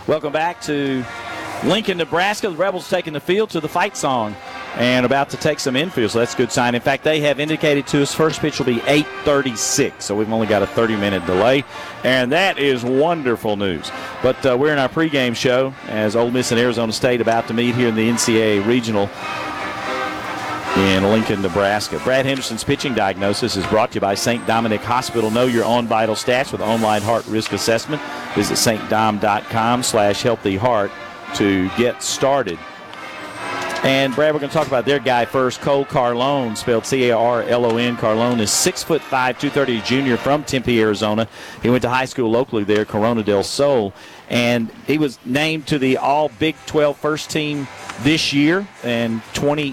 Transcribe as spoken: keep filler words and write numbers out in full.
Welcome back to Lincoln, Nebraska. The Rebels taking the field to the fight song and about to take some infield, so that's a good sign. In fact, they have indicated to us first pitch will be eight thirty-six, so we've only got a thirty-minute delay, and that is wonderful news. But uh, we're in our pregame show as Ole Miss and Arizona State about to meet here in the N C double A Regional in Lincoln, Nebraska. Brad Henderson's pitching diagnosis is brought to you by Saint Dominic Hospital. Know your own vital stats with online heart risk assessment. Visit saintdom.com slash healthy heart to get started. And, Brad, we're going to talk about their guy first, Cole Carlone, spelled C A R L O N. Carlone is six foot five, two thirty, junior from Tempe, Arizona. He went to high school locally there, Corona del Sol, and he was named to the All Big twelve first team this year, and twenty